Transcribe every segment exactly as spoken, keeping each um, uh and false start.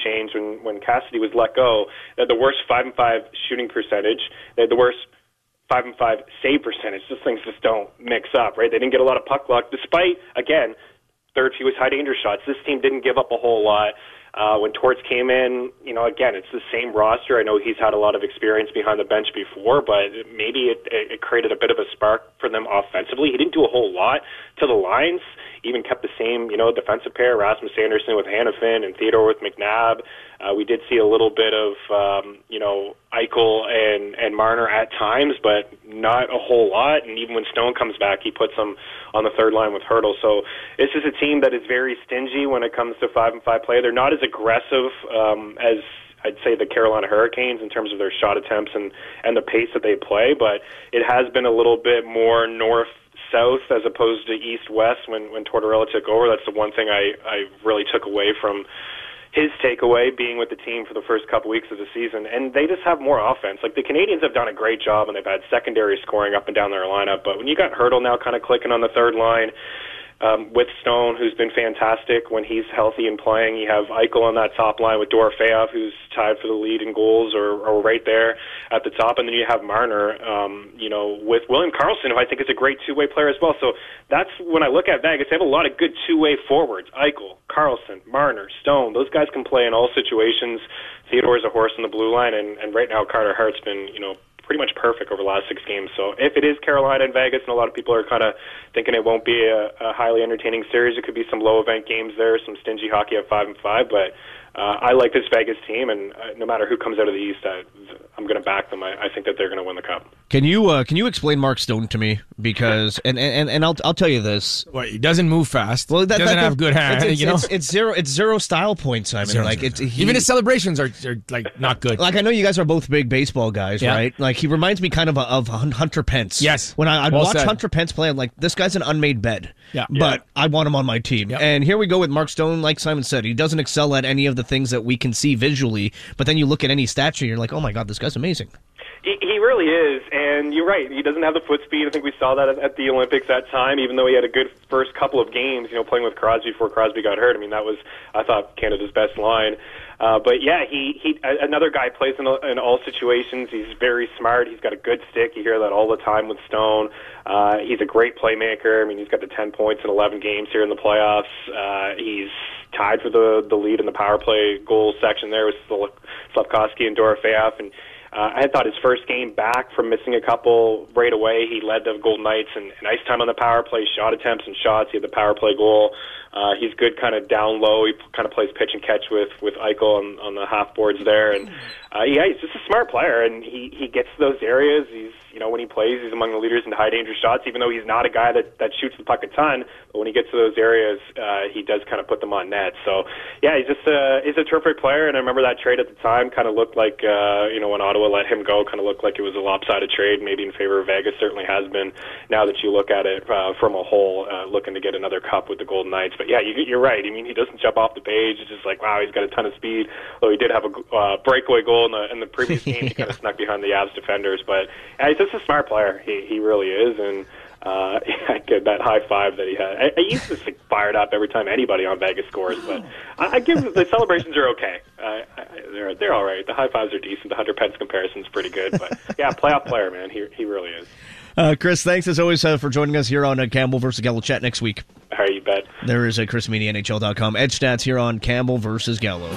changed when, when Cassidy was let go. They had the worst five and five shooting percentage. They had the worst five and five save percentage. Those things just don't mix up, right? They didn't get a lot of puck luck, despite, again, third fewest high danger shots. This team didn't give up a whole lot. Uh, when Torts came in, you know, again, it's the same roster. I know he's had a lot of experience behind the bench before, but maybe it, it created a bit of a spark for them offensively. He didn't do a whole lot to the lines, even kept the same, you know, defensive pair, Rasmus Anderson with Hanifin and Theodore with McNabb. Uh, we did see a little bit of, um, you know, Eichel and, and Marner at times, but not a whole lot. And even when Stone comes back, he puts them on the third line with Hertl. So this is a team that is very stingy when it comes to five and five play. They're not as aggressive um, as I'd say the Carolina Hurricanes in terms of their shot attempts and, and the pace that they play, but it has been a little bit more north south as opposed to east-west when, when Tortorella took over. That's the one thing I, I really took away from his takeaway, being with the team for the first couple weeks of the season. And they just have more offense. Like, the Canadians have done a great job, and they've had secondary scoring up and down their lineup. But when you got Hertl now kind of clicking on the third line, Um, with Stone, who's been fantastic when he's healthy and playing. You have Eichel on that top line with Dorofeyev, who's tied for the lead in goals or, or right there at the top. And then you have Marner, um, you know, with William Karlsson, who I think is a great two-way player as well. So that's when I look at Vegas, they have a lot of good two-way forwards. Eichel, Karlsson, Marner, Stone. Those guys can play in all situations. Theodore's a horse in the blue line, and, and right now Carter Hart's been, you know, pretty much perfect over the last six games. So if it is Carolina and Vegas, and a lot of people are kind of thinking it won't be a, a highly entertaining series, it could be some low-event games there, some stingy hockey at five and five. But uh, I like this Vegas team, and uh, no matter who comes out of the East, I, I'm going to back them. I, I think that they're going to win the Cup. Can you uh, can you explain Mark Stone to me? Because and and, and I'll I'll tell you this. Well, he doesn't move fast. Well, that, doesn't that, have good hands. It's, it's, you know, it's, it's zero. It's zero style points, Simon. Zero, like zero, it's zero. he, even his celebrations are, are like not good. Like I know you guys are both big baseball guys, yeah. right? Like he reminds me kind of of Hunter Pence. Yes. When I, I'd well watch said. Hunter Pence play, I'm like, this guy's an unmade bed. Yeah. But yeah. I want him on my team. Yep. And here we go with Mark Stone. Like Simon said, he doesn't excel at any of the things that we can see visually. But then you look at any stat sheet, you're like, oh my god, this guy's amazing. He, he really is, and you're right. He doesn't have the foot speed. I think we saw that at, at the Olympics that time, even though he had a good first couple of games, you know, playing with Crosby before Crosby got hurt. I mean, that was, I thought, Canada's best line. Uh, but, yeah, he, he another guy plays in, in all situations. He's very smart. He's got a good stick. You hear that all the time with Stone. Uh, he's a great playmaker. I mean, he's got the ten points in eleven games here in the playoffs. Uh, he's tied for the, the lead in the power play goal section there with Slafkovsky and Dorofeyev. And Uh, I thought his first game back from missing a couple right away, he led the Golden Knights in, in ice time on the power play, shot attempts and shots. He had the power play goal. Uh, he's good kind of down low. He kind of plays pitch and catch with, with Eichel on, on the half boards there. And uh, yeah, he's just a smart player, and he, he gets to those areas. He's, you know, when he plays, he's among the leaders in high danger shots, even though he's not a guy that, that shoots the puck a ton. But when he gets to those areas, uh, he does kind of put them on net. So yeah, he's just a, he's a terrific player. And I remember that trade at the time kind of looked like, uh, you know, when Ottawa let him go, kind of looked like it was a lopsided trade, maybe in favor of Vegas. Certainly has been now that you look at it uh, from a whole, uh, looking to get another cup with the Golden Knights. But yeah, you, you're right. I mean, he doesn't jump off the page. It's just like, wow, he's got a ton of speed. Though he did have a uh, breakaway goal in the in the previous game. He kind of snuck behind the Avs defenders. But yeah, he's just a smart player. He he really is. And uh, yeah, that high five that he had. I, I used to get fired up every time anybody on Vegas scores, but I, I give the celebrations are okay. Uh, I, they're they're all right. The high fives are decent. The Hunter Pence comparison's pretty good. But yeah, playoff player, man. He he really is. Uh, Chris, thanks as always uh, for joining us here on uh, Campbell versus Gallo. Chat next week. All right, you bet. There is a Chris Meany, N H L dot com Edge Stats here on Campbell versus Gallo.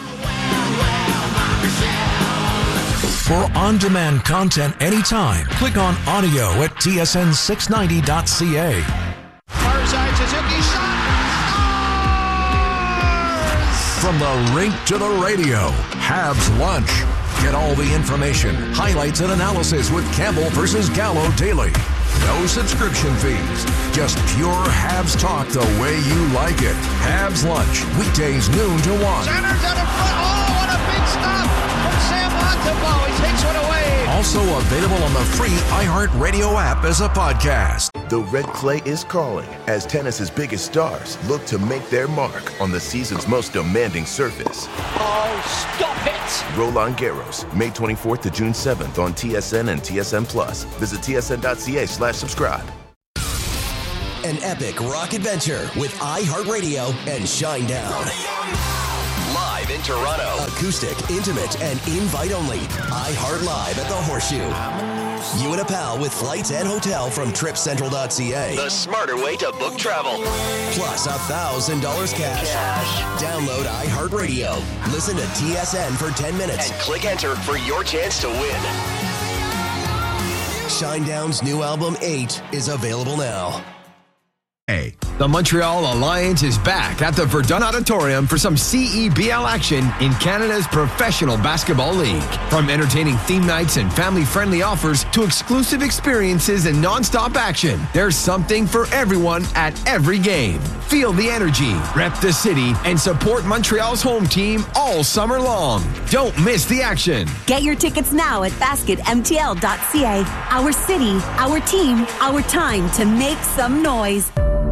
For on-demand content anytime, click on audio at T S N six ninety dot C A. Farside Suzuki shot. Scores! From the rink to the radio, Habs Lunch. Get all the information, highlights, and analysis with Campbell versus Gallo daily. No subscription fees. Just pure Habs talk the way you like it. Habs Lunch, weekdays noon to one. Centers out in front. Oh, what a big stop from Sam Montembeault. He takes one away. Also available on the free iHeartRadio app as a podcast. The red clay is calling as tennis's biggest stars look to make their mark on the season's most demanding surface. Oh, stop it! Roland Garros, May twenty-fourth to June seventh on T S N and T S N Plus. Visit T S N dot C A slash subscribe. An epic rock adventure with iHeartRadio and Shinedown. Live in in Toronto. Acoustic, intimate, and invite only. iHeart Live at the Horseshoe. You and a pal with flights and hotel from trip central dot c a. The smarter way to book travel. Plus one thousand dollars cash. cash. Download iHeartRadio. Listen to T S N for ten minutes. And click enter for your chance to win. Shinedown's new album, eight, is available now. Hey, the Montreal Alliance is back at the Verdun Auditorium for some C E B L action in Canada's Professional Basketball League. From entertaining theme nights and family-friendly offers to exclusive experiences and non-stop action, there's something for everyone at every game. Feel the energy, rep the city, and support Montreal's home team all summer long. Don't miss the action. Get your tickets now at basket m t l dot c a. Our city, our team, our time to make some noise.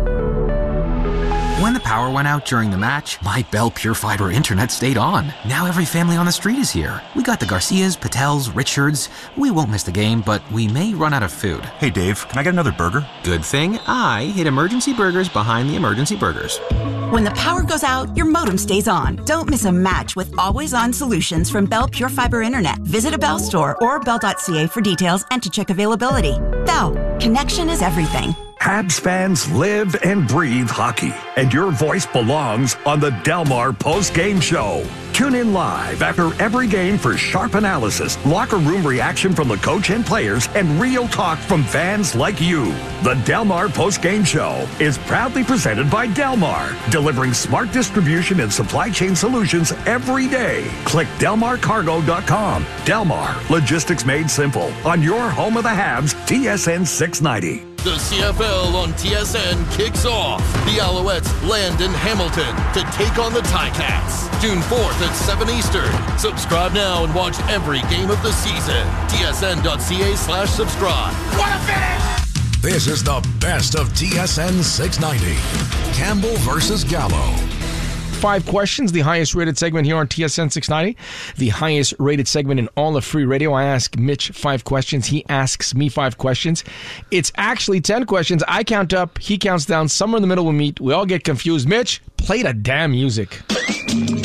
When the power went out during the match, my Bell Pure Fiber internet stayed on. Now every family on the street is here. We got the Garcias, Patels, Richards. We won't miss the game, but we may run out of food. Hey Dave, can I get another burger? Good thing I hid emergency burgers behind the emergency burgers. When the power goes out, your modem stays on. Don't miss a match with always-on solutions from Bell Pure Fiber Internet. Visit a Bell store or bell dot c a for details and to check availability. Bell, connection is everything. Habs fans live and breathe hockey, and your voice belongs on the Delmar post-game show. Tune in live after every game for sharp analysis, locker room reaction from the coach and players, and real talk from fans like you. The Delmar post-game show is proudly presented by Delmar, delivering smart distribution and supply chain solutions every day. Click delmar cargo dot com. Delmar, logistics made simple. On your home of the Habs, T S N six ninety. The C F L on T S N kicks off. The Alouettes land in Hamilton to take on the Ticats. June fourth at seven Eastern. Subscribe now and watch every game of the season. T S N dot c a slash subscribe. What a finish! This is the best of T S N six ninety. Campbell versus Gallo. Five questions, the highest rated segment here on T S N six ninety, the highest rated segment in all of free radio. I ask Mitch five questions. He asks me five questions. It's actually ten questions. I count up. He counts down. Somewhere in the middle we meet. We all get confused. Mitch, play the damn music.